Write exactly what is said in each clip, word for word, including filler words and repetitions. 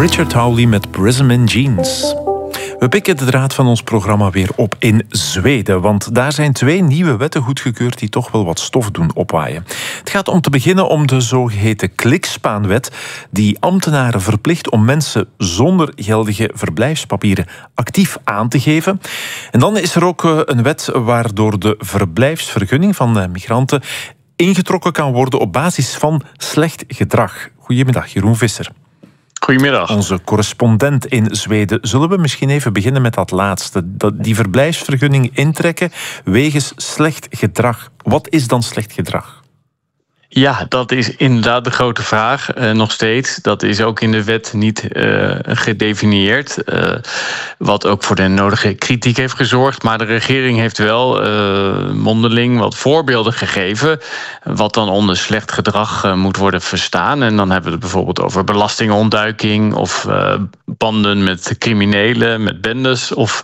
Richard Hawley met Prism in Jeans. We pikken de draad van ons programma weer op in Zweden, want daar zijn twee nieuwe wetten goedgekeurd die toch wel wat stof doen opwaaien. Het gaat om te beginnen om de zogeheten klikspaanwet, die ambtenaren verplicht om mensen zonder geldige verblijfspapieren actief aan te geven. En dan is er ook een wet waardoor de verblijfsvergunning van migranten ingetrokken kan worden op basis van slecht gedrag. Goedemiddag, Jeroen Visser. Goedemiddag. Onze correspondent in Zweden. Zullen we misschien even beginnen met dat laatste? Dat die verblijfsvergunning intrekken wegens slecht gedrag. Wat is dan slecht gedrag? Ja, dat is inderdaad de grote vraag, uh, nog steeds. Dat is ook in de wet niet uh, gedefinieerd. Uh, wat ook voor de nodige kritiek heeft gezorgd. Maar de regering heeft wel uh, mondeling wat voorbeelden gegeven, wat dan onder slecht gedrag uh, moet worden verstaan. En dan hebben we het bijvoorbeeld over belastingontduiking of uh, banden met criminelen, met bendes of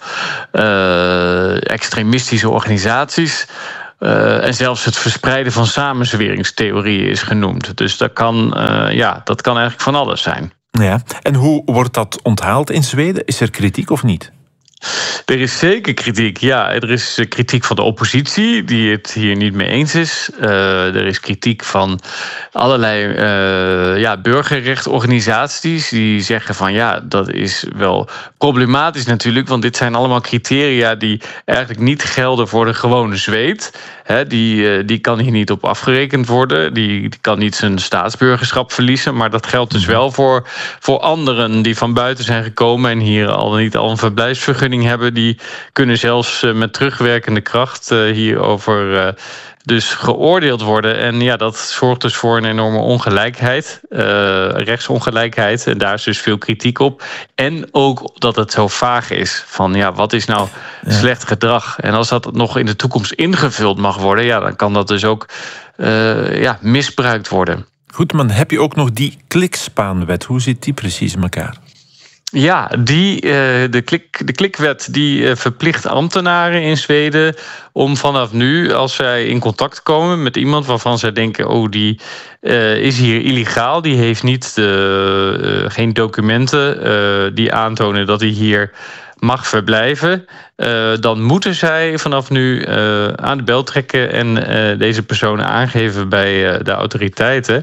uh, extremistische organisaties. Uh, en zelfs het verspreiden van samenzweringstheorieën is genoemd. Dus dat kan, uh, ja, dat kan eigenlijk van alles zijn. Ja. En hoe wordt dat onthaald in Zweden? Is er kritiek of niet? Er is zeker kritiek, ja. Er is kritiek van de oppositie, die het hier niet mee eens is. Uh, er is kritiek van allerlei uh, ja, burgerrechtenorganisaties die zeggen van ja, dat is wel problematisch natuurlijk, want dit zijn allemaal criteria die eigenlijk niet gelden voor de gewone Zweed. He, die, uh, die kan hier niet op afgerekend worden, die, die kan niet zijn staatsburgerschap verliezen, maar dat geldt dus wel voor, voor anderen die van buiten zijn gekomen en hier al niet al een verblijfsvergunning hebben, die kunnen zelfs uh, met terugwerkende kracht uh, hierover uh, dus geoordeeld worden. En ja, dat zorgt dus voor een enorme ongelijkheid, uh, rechtsongelijkheid. En daar is dus veel kritiek op. En ook dat het zo vaag is van ja, wat is nou ja. slecht gedrag? En als dat nog in de toekomst ingevuld mag worden, ja, dan kan dat dus ook uh, ja, misbruikt worden. Goed, maar heb je ook nog die klikspaanwet? Hoe zit die precies in elkaar? Ja, die, de, klik, de klikwet die verplicht ambtenaren in Zweden om vanaf nu, als zij in contact komen met iemand waarvan zij denken, oh, die uh, is hier illegaal, die heeft niet de, uh, geen documenten uh, die aantonen dat hij hier mag verblijven, uh, dan moeten zij vanaf nu uh, aan de bel trekken en uh, deze personen aangeven bij uh, de autoriteiten.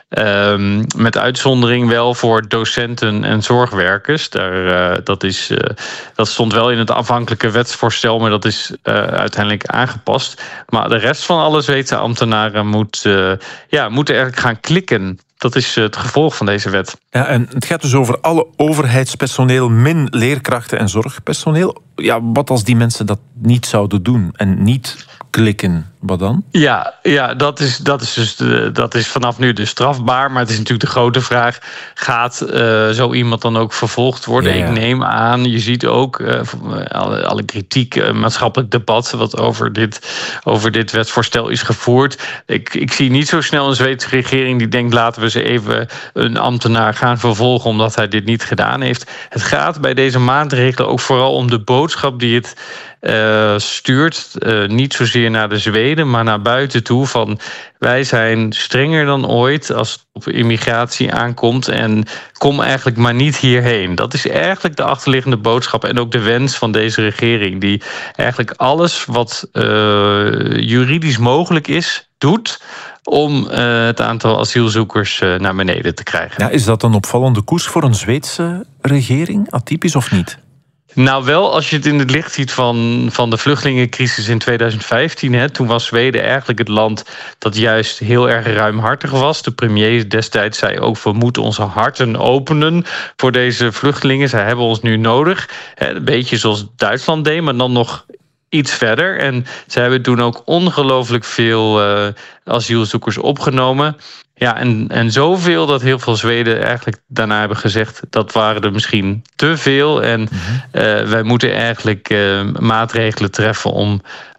Um, met uitzondering wel voor docenten en zorgwerkers. Daar, uh, dat, is, uh, dat stond wel in het afhankelijke wetsvoorstel, maar dat is uh, uiteindelijk aangepast. Maar de rest van alle Zweedse ambtenaren moet, uh, ja, moeten eigenlijk gaan klikken. Dat is het gevolg van deze wet. Ja, en het gaat dus over alle overheidspersoneel, min leerkrachten en zorgpersoneel. Ja, wat als die mensen dat niet zouden doen en niet klikken? Wat dan? Ja, ja dat, is, dat, is dus de, dat is vanaf nu dus strafbaar. Maar het is natuurlijk de grote vraag, gaat uh, zo iemand dan ook vervolgd worden? Ja, ja. Ik neem aan, je ziet ook uh, alle, alle kritiek, uh, maatschappelijk debat wat over dit, over dit wetsvoorstel is gevoerd. Ik, ik zie niet zo snel een Zweedse regering die denkt, laten we ze even een ambtenaar gaan vervolgen omdat hij dit niet gedaan heeft. Het gaat bij deze maatregelen ook vooral om de boodschap die het Uh, stuurt, uh, niet zozeer naar de Zweden, maar naar buiten toe van wij zijn strenger dan ooit als het op immigratie aankomt en kom eigenlijk maar niet hierheen. Dat is eigenlijk de achterliggende boodschap en ook de wens van deze regering, die eigenlijk alles wat uh, juridisch mogelijk is, doet om uh, het aantal asielzoekers uh, naar beneden te krijgen. Ja, is dat een opvallende koers voor een Zweedse regering, atypisch of niet? Nou wel, als je het in het licht ziet van, van de vluchtelingencrisis in tweeduizend vijftien... Hè, toen was Zweden eigenlijk het land dat juist heel erg ruimhartig was. De premier destijds zei ook, we moeten onze harten openen voor deze vluchtelingen. Zij hebben ons nu nodig. Hè, een beetje zoals Duitsland deed, maar dan nog iets verder. En ze hebben toen ook ongelooflijk veel uh, asielzoekers opgenomen. Ja, en, en zoveel dat heel veel Zweden eigenlijk daarna hebben gezegd, dat waren er misschien te veel. En mm-hmm. uh, wij moeten eigenlijk uh, maatregelen treffen om,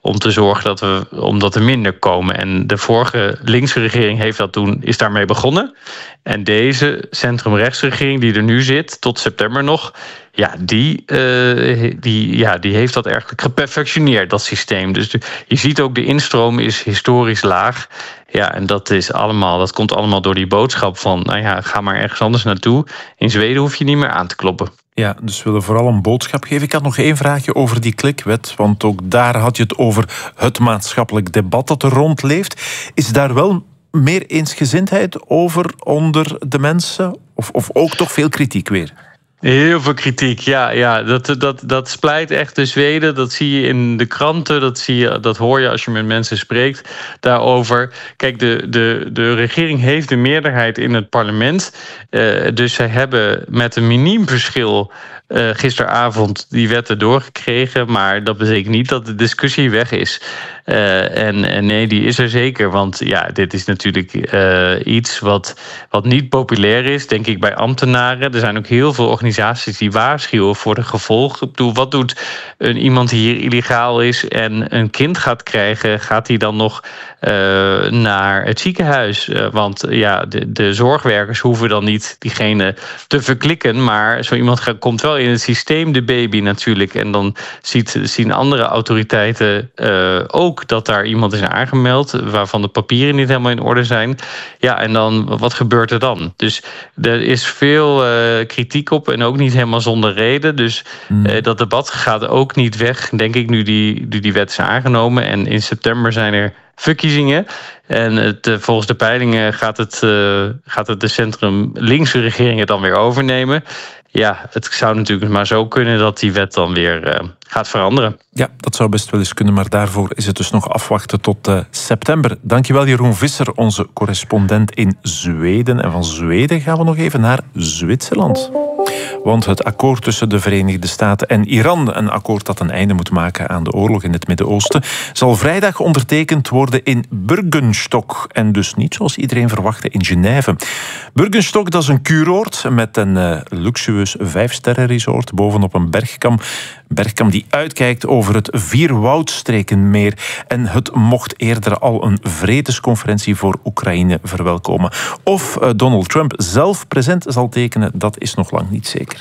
om te zorgen dat we, omdat er minder komen. En de vorige linkse regering heeft dat toen, is daarmee begonnen. En deze centrum-rechtsregering die er nu zit, tot september nog, ja, die, uh, die, ja, die heeft dat eigenlijk geperfectioneerd, dat systeem. Dus de, je ziet ook, de instroom is historisch laag. Ja, en dat is allemaal, dat komt allemaal door die boodschap van, nou ja, ga maar ergens anders naartoe. In Zweden hoef je niet meer aan te kloppen. Ja, dus we willen vooral een boodschap geven. Ik had nog één vraagje over die klikwet, want ook daar had je het over het maatschappelijk debat dat er rondleeft. Is daar wel meer eensgezindheid over onder de mensen? Of, of ook toch veel kritiek weer? Heel veel kritiek, ja. ja. Dat, dat, dat splijt echt de Zweden. Dat zie je in de kranten, dat, zie je, dat hoor je als je met mensen spreekt daarover. Kijk, de, de, de regering heeft de meerderheid in het parlement. Uh, dus zij hebben met een miniem verschil Uh, gisteravond die wetten doorgekregen, maar dat betekent niet dat de discussie weg is. Uh, en, en nee, die is er zeker, want ja, dit is natuurlijk uh, iets wat, wat niet populair is, denk ik, bij ambtenaren. Er zijn ook heel veel organisaties die waarschuwen voor de gevolgen. Ik bedoel, wat doet een, iemand die hier illegaal is en een kind gaat krijgen, gaat hij dan nog uh, naar het ziekenhuis? Uh, want ja, de, de zorgwerkers hoeven dan niet diegene te verklikken, maar zo iemand gaat, komt wel in het systeem, de baby natuurlijk. En dan ziet, zien andere autoriteiten uh, ook dat daar iemand is aangemeld waarvan de papieren niet helemaal in orde zijn. Ja, en dan, wat gebeurt er dan? Dus er is veel uh, kritiek op en ook niet helemaal zonder reden. Dus mm. uh, dat debat gaat ook niet weg, denk ik, nu die, nu die wet is aangenomen. En in september zijn er verkiezingen. En het, uh, volgens de peilingen gaat het, uh, gaat het de centrum-linkse regering het dan weer overnemen. Ja, het zou natuurlijk maar zo kunnen dat die wet dan weer uh, gaat veranderen. Ja, dat zou best wel eens kunnen, maar daarvoor is het dus nog afwachten tot uh, september. Dankjewel Jeroen Visser, onze correspondent in Zweden. En van Zweden gaan we nog even naar Zwitserland. Want het akkoord tussen de Verenigde Staten en Iran, een akkoord dat een einde moet maken aan de oorlog in het Midden-Oosten, zal vrijdag ondertekend worden in Burgenstock. En dus niet zoals iedereen verwachtte in Genève. Burgenstock, dat is een kuuroord met een uh, luxueus vijfsterrenresort bovenop een bergkam. Bergkam die uitkijkt over het Vierwoudstrekenmeer. En het mocht eerder al een vredesconferentie voor Oekraïne verwelkomen. Of uh, Donald Trump zelf present zal tekenen, dat is nog lang niet zeker.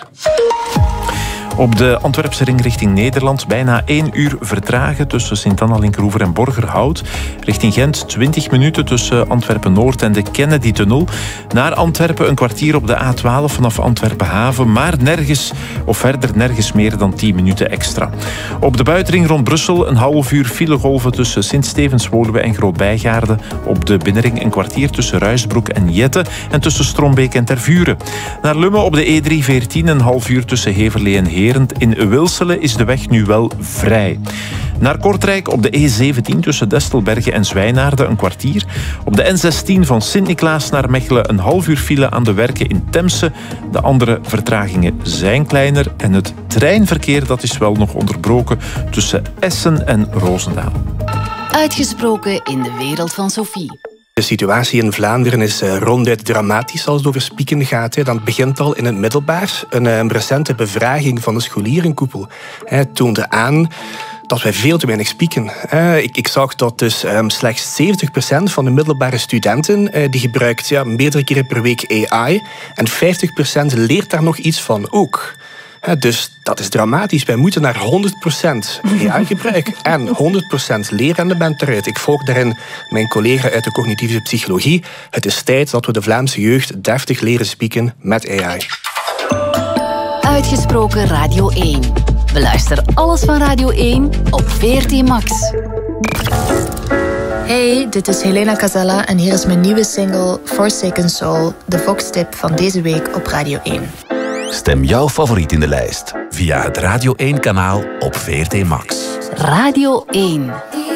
Op de Antwerpse ring richting Nederland bijna één uur vertragen tussen Sint-Anna-Linkeroever en Borgerhout. Richting Gent twintig minuten tussen Antwerpen-Noord en de Kennedy-tunnel. Naar Antwerpen een kwartier op de A twaalf vanaf Antwerpen-Haven, maar nergens of verder nergens meer dan tien minuten extra. Op de buitenring rond Brussel een half uur filegolven tussen Sint-Stevens-Woluwe en Groot-Bijgaarde. Op de binnenring een kwartier tussen Ruisbroek en Jette en tussen Strombeek en Tervuren. Naar Lummen op de E drie veertien een half uur tussen Heverlee en Heer. In Wilselen is de weg nu wel vrij. Naar Kortrijk op de E zeventien tussen Destelbergen en Zwijnaarden een kwartier. Op de N zestien van Sint-Niklaas naar Mechelen een half uur file aan de werken in Temse. De andere vertragingen zijn kleiner en het treinverkeer dat is wel nog onderbroken tussen Essen en Roosendaal. Uitgesproken in de wereld van Sophie. De situatie in Vlaanderen is uh, ronduit dramatisch als het over spieken gaat. Hè. Dan begint al in het middelbaar. Een, een recente bevraging van de scholierenkoepel hè, toonde aan dat wij veel te weinig spieken. Uh, ik, ik zag dat dus um, slechts zeventig procent van de middelbare studenten uh, die gebruikt ja, meerdere keren per week A I. En vijftig procent leert daar nog iets van ook. Uh, dus dat is dramatisch. Wij moeten naar honderd procent A I-gebruik en honderd procent leerrendement eruit. Ik volg daarin mijn collega uit de cognitieve psychologie. Het is tijd dat we de Vlaamse jeugd deftig leren spieken met A I. Uitgesproken Radio één. Beluister alles van Radio één op V R T Max. Hey, dit is Helena Casella en hier is mijn nieuwe single Forsaken Soul, de Vox-tip van deze week op Radio één. Stem jouw favoriet in de lijst via het Radio één-kanaal op V R T Max. Radio één.